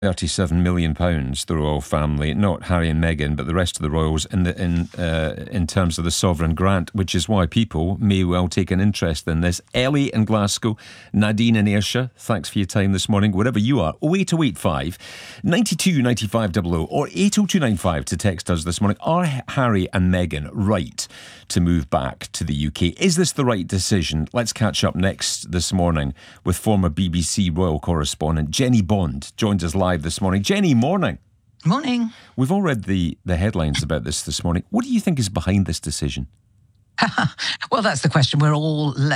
£37 million, the royal family, not Harry and Meghan, but the rest of the royals in terms of the sovereign grant, which is why people may well take an interest in this. Ellie in Glasgow, Nadine in Ayrshire, thanks for your time this morning, wherever you are. 08085 92 95 00 or 80295 to text us this morning. Are Harry and Meghan right to move back to the UK? Is this the right decision? Let's catch up next this morning with former BBC royal correspondent Jenny Bond. Joins us live this morning. Jenny, morning. Morning. We've all read the headlines about this morning. What do you think is behind this decision? Well, that's the question we're all left